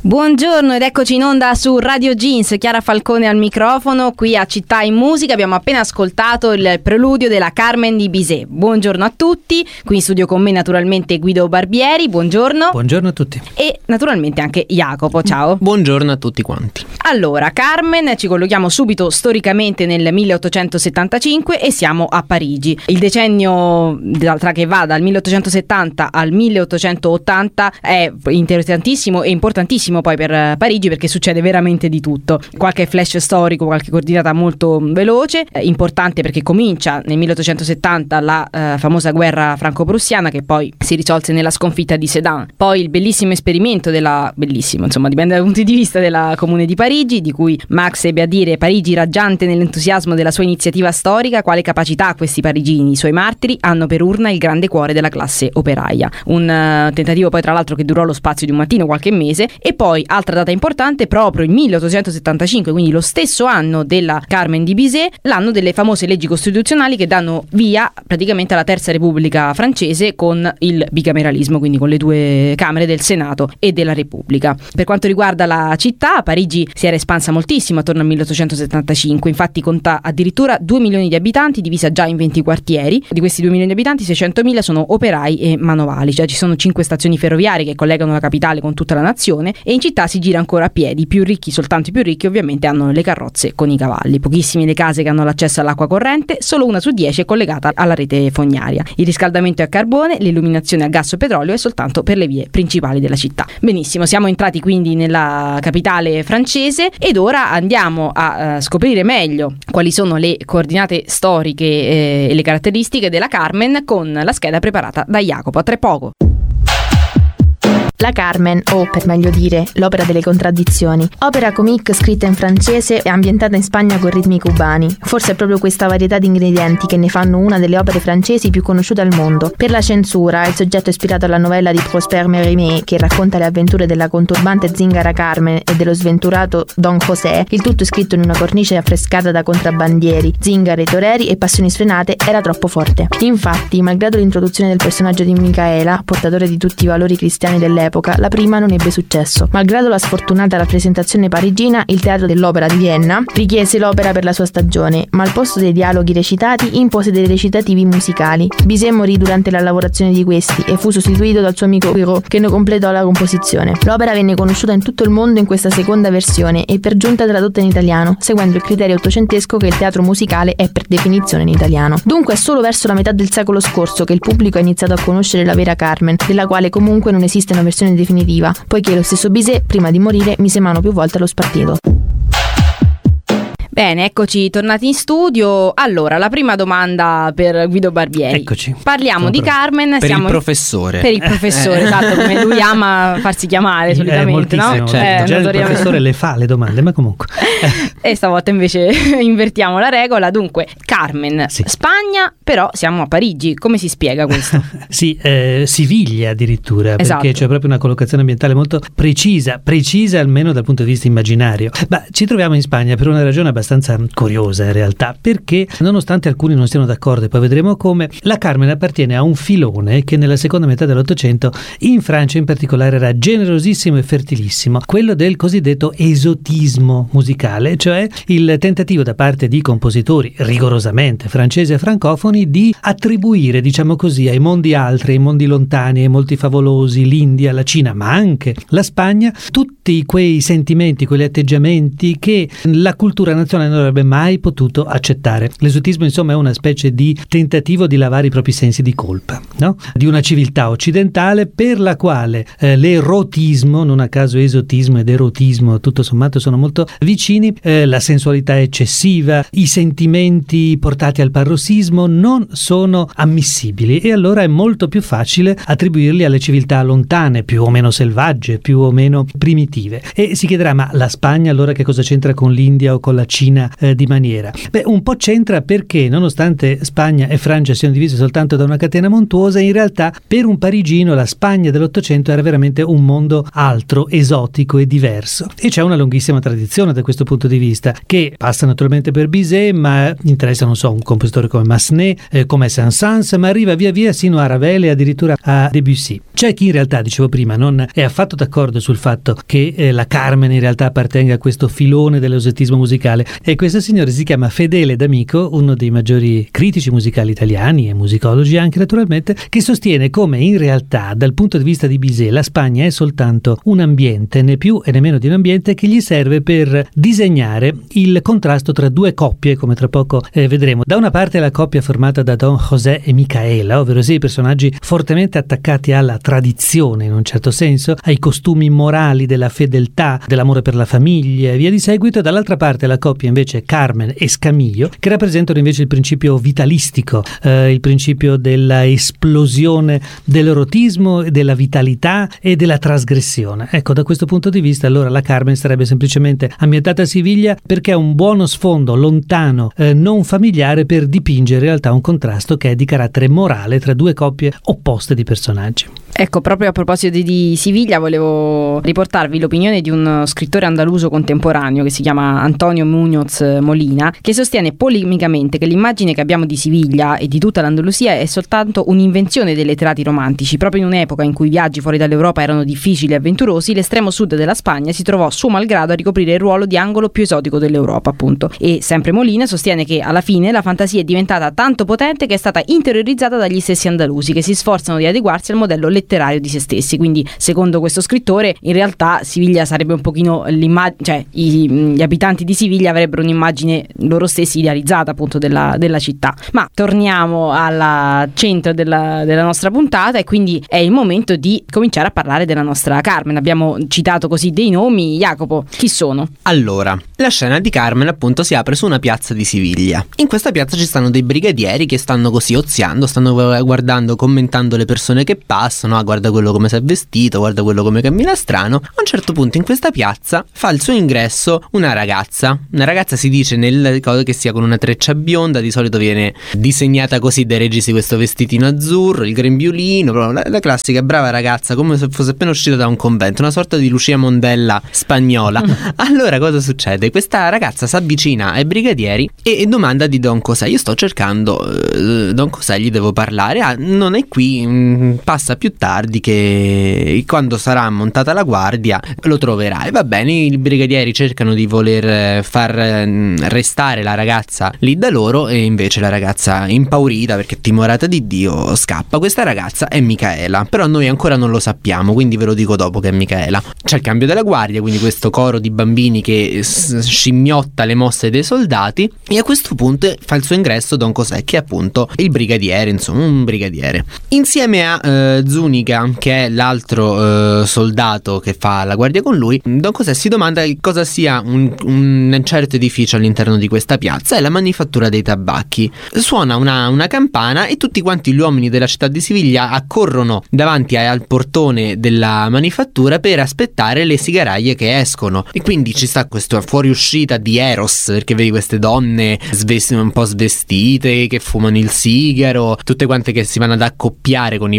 Buongiorno ed eccoci in onda su Radio Jeans, Chiara Falcone al microfono, qui a Città in Musica. Abbiamo appena ascoltato il preludio della Carmen di Bizet. Buongiorno a tutti, qui in studio con me naturalmente Guido Barbieri, buongiorno. Buongiorno a tutti. E naturalmente anche Jacopo, ciao. Buongiorno a tutti quanti. Allora, Carmen, ci collochiamo subito storicamente nel 1875 e siamo a Parigi. Il decennio che va dal 1870 al 1880 è interessantissimo e importantissimo poi per Parigi, perché succede veramente di tutto. Qualche flash storico, qualche coordinata molto veloce, importante perché comincia nel 1870 la famosa guerra franco-prussiana, che poi si risolse nella sconfitta di Sedan. Poi il bellissimo esperimento dipende dai punti di vista, della Comune di Parigi, di cui Marx ebbe a dire: Parigi raggiante nell'entusiasmo della sua iniziativa storica, quale capacità questi parigini, i suoi martiri, hanno per urna il grande cuore della classe operaia. Un tentativo poi tra l'altro che durò lo spazio di un mattino, qualche mese. E poi altra data importante, proprio il 1875, quindi lo stesso anno della Carmen di Bizet, l'anno delle famose leggi costituzionali che danno via praticamente alla Terza Repubblica francese con il bicameralismo, quindi con le due camere del Senato e della Repubblica. Per quanto riguarda la città, Parigi si era espansa moltissimo attorno al 1875, infatti conta addirittura 2 milioni di abitanti, divisa già in 20 quartieri. Di questi 2 milioni di abitanti 600.000 sono operai e manovali, cioè ci sono 5 stazioni ferroviarie che collegano la capitale con tutta la nazione, e in città si gira ancora a piedi. I più ricchi, soltanto i più ricchi ovviamente, hanno le carrozze con i cavalli. Pochissime le case che hanno l'accesso all'acqua corrente, solo 1 su 10 è collegata alla rete fognaria. Il riscaldamento è a carbone, l'illuminazione a gas o petrolio è soltanto per le vie principali della città. Benissimo, siamo entrati quindi nella capitale francese ed ora andiamo a scoprire meglio quali sono le coordinate storiche e le caratteristiche della Carmen con la scheda preparata da Jacopo. A tra poco. La Carmen, o per meglio dire, l'opera delle contraddizioni. Opera comique scritta in francese e ambientata in Spagna con ritmi cubani. Forse è proprio questa varietà di ingredienti che ne fanno una delle opere francesi più conosciute al mondo. Per la censura, il soggetto è ispirato alla novella di Prosper Mérimée, che racconta le avventure della conturbante zingara Carmen e dello sventurato Don José. Il tutto scritto in una cornice affrescata da contrabbandieri, zingare, toreri e passioni sfrenate, era troppo forte. Infatti, malgrado l'introduzione del personaggio di Micaela, portatore di tutti i valori cristiani dell'epoca, la prima non ebbe successo. Malgrado la sfortunata rappresentazione parigina, il Teatro dell'Opera di Vienna richiese l'opera per la sua stagione, ma al posto dei dialoghi recitati impose dei recitativi musicali. Bizet morì durante la lavorazione di questi e fu sostituito dal suo amico Hugo, che ne completò la composizione. L'opera venne conosciuta in tutto il mondo in questa seconda versione e per giunta tradotta in italiano, seguendo il criterio ottocentesco che il teatro musicale è per definizione in italiano. Dunque è solo verso la metà del secolo scorso che il pubblico ha iniziato a conoscere la vera Carmen, della quale comunque non esiste una versione definitiva, poiché lo stesso Bizet, prima di morire, mise mano più volte allo spartito. Bene, eccoci tornati in studio. Allora, la prima domanda per Guido Barbieri. Eccoci. Parliamo di Carmen. Per il professore. Per il professore, esatto, come lui ama farsi chiamare solitamente, no? Certo. Già il professore le fa le domande, ma comunque. E stavolta invece invertiamo la regola. Dunque, Carmen, sì. Spagna, però siamo a Parigi. Come si spiega questo? Sì, Siviglia addirittura, esatto. Perché c'è proprio una collocazione ambientale molto precisa almeno dal punto di vista immaginario. Ma ci troviamo in Spagna per una ragione abbastanza curiosa in realtà, perché nonostante alcuni non siano d'accordo, e poi vedremo come, la Carmen appartiene a un filone che nella seconda metà dell'Ottocento in Francia in particolare era generosissimo e fertilissimo, quello del cosiddetto esotismo musicale, cioè il tentativo da parte di compositori rigorosamente francesi e francofoni di attribuire, diciamo così, ai mondi altri, ai mondi lontani, ai molti favolosi, l'India, la Cina, ma anche la Spagna, tutti quei sentimenti, quegli atteggiamenti che la cultura nazionale non avrebbe mai potuto accettare. L'esotismo, insomma, è una specie di tentativo di lavare i propri sensi di colpa, no? Di una civiltà occidentale per la quale l'erotismo, non a caso esotismo ed erotismo tutto sommato sono molto vicini, la sensualità eccessiva, i sentimenti portati al parossismo non sono ammissibili, e allora è molto più facile attribuirli alle civiltà lontane, più o meno selvagge, più o meno primitive. E si chiederà: ma la Spagna allora che cosa c'entra con l'India o con la Cina decina di maniera. Un po' c'entra perché, nonostante Spagna e Francia siano divise soltanto da una catena montuosa, in realtà per un parigino la Spagna dell'Ottocento era veramente un mondo altro, esotico e diverso. E c'è una lunghissima tradizione da questo punto di vista, che passa naturalmente per Bizet, ma interessa, non so, un compositore come Massenet, come Saint-Saëns, ma arriva via via sino a Ravel e addirittura a Debussy. C'è chi in realtà, dicevo prima, non è affatto d'accordo sul fatto che la Carmen in realtà appartenga a questo filone dell'esotismo musicale, e questo signore si chiama Fedele D'Amico, uno dei maggiori critici musicali italiani e musicologi anche naturalmente, che sostiene come in realtà dal punto di vista di Bizet la Spagna è soltanto un ambiente, né più e nemmeno di un ambiente, che gli serve per disegnare il contrasto tra due coppie, come tra poco vedremo. Da una parte la coppia formata da Don José e Micaela, ovvero sì, personaggi fortemente attaccati alla tradizione in un certo senso, ai costumi morali della fedeltà, dell'amore per la famiglia e via di seguito. Dall'altra parte la coppia invece Carmen e Scamillo, che rappresentano invece il principio vitalistico, il principio della esplosione dell'erotismo, della vitalità e della trasgressione. Ecco, da questo punto di vista allora la Carmen sarebbe semplicemente ambientata a Siviglia perché è un buono sfondo lontano, non familiare, per dipingere in realtà un contrasto che è di carattere morale tra due coppie opposte di personaggi. Ecco, proprio a proposito di Siviglia volevo riportarvi l'opinione di uno scrittore andaluso contemporaneo che si chiama Antonio Muñoz Molina, che sostiene polemicamente che l'immagine che abbiamo di Siviglia e di tutta l'Andalusia è soltanto un'invenzione dei letterati romantici. Proprio in un'epoca in cui i viaggi fuori dall'Europa erano difficili e avventurosi, l'estremo sud della Spagna si trovò suo malgrado a ricoprire il ruolo di angolo più esotico dell'Europa, appunto. E sempre Molina sostiene che alla fine la fantasia è diventata tanto potente che è stata interiorizzata dagli stessi andalusi, che si sforzano di adeguarsi al modello letterario di se stessi. Quindi, secondo questo scrittore, in realtà Siviglia sarebbe un pochino cioè gli abitanti di Siviglia avrebbero un'immagine loro stessi idealizzata appunto della città. Ma torniamo al centro della nostra puntata, e quindi è il momento di cominciare a parlare della nostra Carmen. Abbiamo citato così dei nomi. Jacopo, chi sono? Allora, la scena di Carmen appunto si apre su una piazza di Siviglia. In questa piazza ci stanno dei brigadieri che stanno così oziando, stanno guardando, commentando le persone che passano. Guarda quello come si è vestito, guarda quello come cammina strano. A un certo punto in questa piazza fa il suo ingresso una ragazza. Una ragazza, si dice nel coso che sia con una treccia bionda, di solito viene disegnata così dai registi, questo vestitino azzurro, il grembiulino, proprio la classica brava ragazza, come se fosse appena uscita da un convento, una sorta di Lucia Mondella spagnola. Allora cosa succede? Questa ragazza si avvicina ai brigadieri e domanda di Don José. Io sto cercando Don José, gli devo parlare. Non è qui, passa più tardi, che quando sarà montata la guardia lo troverai. Va bene, i brigadieri cercano di voler far restare la ragazza lì da loro, e invece la ragazza, impaurita perché timorata di Dio, scappa. Questa ragazza è Micaela, però noi ancora non lo sappiamo, quindi ve lo dico dopo che è Micaela. C'è il cambio della guardia, quindi questo coro di bambini che scimmiotta le mosse dei soldati, e a questo punto fa il suo ingresso Don José, che è appunto il brigadiere, insomma un brigadiere, insieme a Zúñiga, che è l'altro soldato che fa la guardia con lui. Don José si domanda cosa sia un certo edificio all'interno di questa piazza. È la manifattura dei tabacchi. Suona una campana e tutti quanti gli uomini della città di Siviglia accorrono davanti al portone della manifattura per aspettare le sigaraglie che escono, e quindi ci sta questa fuoriuscita di Eros, perché vedi queste donne un po' svestite che fumano il sigaro, tutte quante che si vanno ad accoppiare con i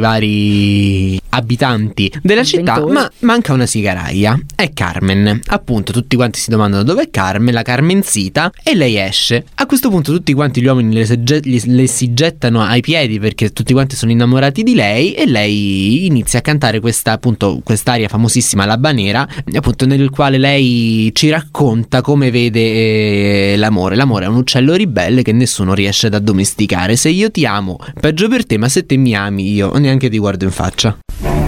vari abitanti della città, ma manca una sigaraglia. È Carmen, appunto. Tutti quanti si domandano dove è Carmen, la Carmencita, e lei esce. A questo punto tutti quanti gli uomini le si gettano ai piedi perché tutti quanti sono innamorati di lei, e lei inizia a cantare quest'aria famosissima, l'Habanera, appunto, nel quale lei ci racconta come vede l'amore. L'amore è un uccello ribelle che nessuno riesce ad addomesticare. Se io ti amo, peggio per te, ma se te mi ami io neanche ti guardo in faccia.